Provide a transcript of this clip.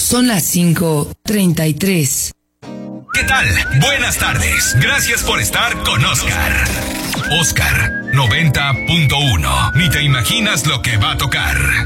Son las 5:33. ¿Qué tal? Buenas tardes. Gracias por estar con Oscar. Oscar 90.1. Ni te imaginas lo que va a tocar.